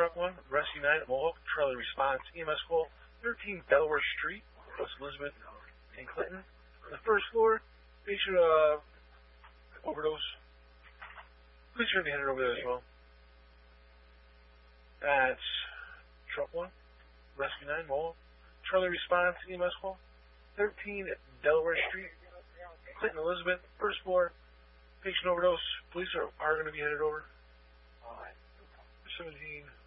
Truck 1, Rescue 9 at Mohawk, Charlie Response, EMS call, 13 Delaware Street, West Elizabeth and Clinton. On the first floor, patient overdose. Police are going to be headed over there as well. That's Truck 1, Rescue 9, Mohawk, Charlie Response, EMS call, 13 Delaware Street, Clinton, Elizabeth, first floor, patient overdose. Police are going to be headed over. 17.